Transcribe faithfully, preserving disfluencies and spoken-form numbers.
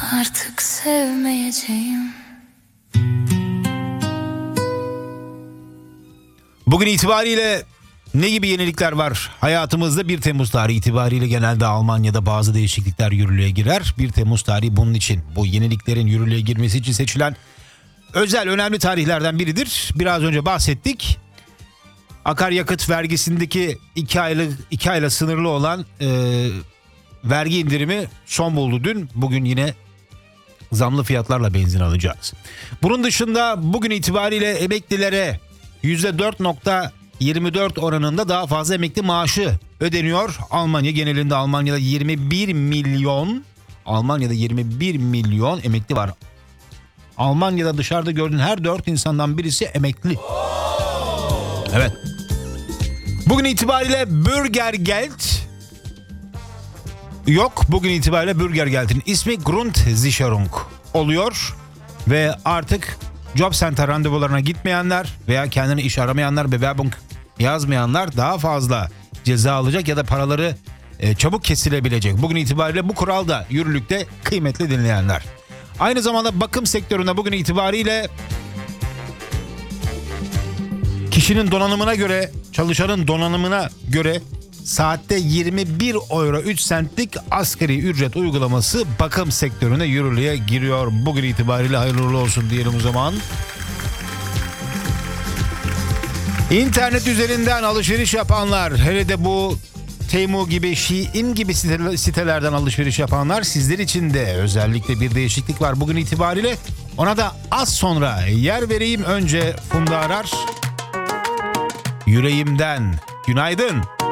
artık sevmeyeceğim. Bugün itibariyle ne gibi yenilikler var? Hayatımızda bir Temmuz tarihi itibariyle genelde Almanya'da bazı değişiklikler yürürlüğe girer. bir Temmuz tarihi bunun için, bu yeniliklerin yürürlüğe girmesi için seçilen özel önemli tarihlerden biridir. Biraz önce bahsettik. Akaryakıt vergisindeki iki aylık iki ayla sınırlı olan e, vergi indirimi son buldu dün. Bugün yine zamlı fiyatlarla benzin alacağız. Bunun dışında bugün itibariyle emeklilere yüzde dört virgül yirmi dört oranında daha fazla emekli maaşı ödeniyor. Almanya genelinde, Almanya'da yirmi bir milyon Almanya'da yirmi bir milyon emekli var. Almanya'da dışarıda gördüğün her dört insandan birisi emekli. Evet. Bugün itibariyle Bürgergeld yok. Bugün itibariyle Bürgergeld'in ismi Grundsicherung oluyor ve artık Job Center randevularına gitmeyenler veya kendine iş aramayanlar, Bewerbung yazmayanlar daha fazla ceza alacak ya da paraları e, çabuk kesilebilecek. Bugün itibariyle bu kural da yürürlükte, kıymetli dinleyenler. Aynı zamanda bakım sektöründe bugün itibariyle kişinin donanımına göre, çalışanın donanımına göre saatte yirmi bir euro üç sentlik asgari ücret uygulaması bakım sektörüne yürürlüğe giriyor. Bugün itibariyle hayırlı uğurlu olsun diyelim o zaman. İnternet üzerinden alışveriş yapanlar, hele de bu Temu gibi, Shein gibi sitelerden alışveriş yapanlar, sizler için de özellikle bir değişiklik var bugün itibariyle. Ona da az sonra yer vereyim. Önce Funda Arar, Yüreğimden. Günaydın.